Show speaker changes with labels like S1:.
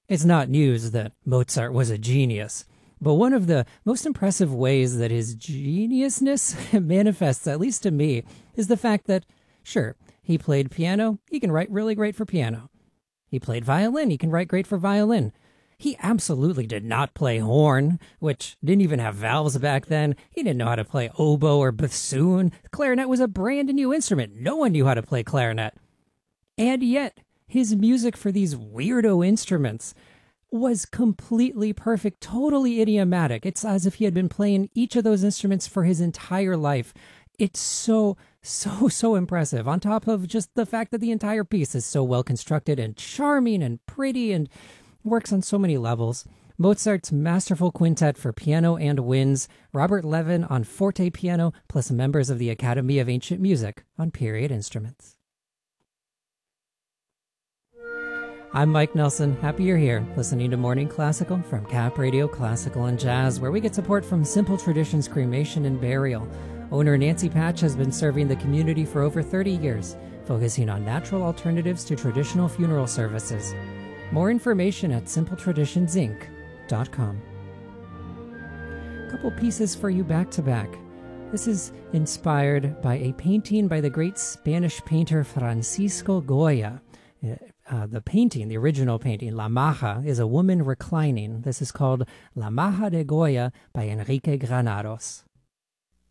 S1: It's not news that Mozart was a genius, but one of the most impressive ways that his geniusness manifests, at least to me, is the fact that, sure, he played piano, he can write really great for piano. He played violin, he can write great for violin. He absolutely did not play horn, which didn't even have valves back then. He didn't know how to play oboe or bassoon. Clarinet was a brand new instrument. No one knew how to play clarinet. And yet, his music for these weirdo instruments was completely perfect, totally idiomatic. It's as if he had been playing each of those instruments for his entire life. It's so impressive. On top of just the fact that the entire piece is so well constructed and charming and pretty and works on so many levels. Mozart's masterful quintet for piano and winds, Robert Levin on forte piano, plus members of the Academy of Ancient Music on period instruments. I'm Mike Nelson. Happy you're here, listening to Morning Classical from Cap Radio Classical and Jazz, where we get support from Simple Traditions Cremation and Burial. Owner Nancy Patch has been serving the community for over 30 years, focusing on natural alternatives to traditional funeral services. More information at simpletraditionsinc.com. A couple pieces for you back to back. This is inspired by a painting by the great Spanish painter Francisco Goya. The painting, the original painting, La Maja, is a woman reclining. This is called La Maja de Goya by Enrique Granados.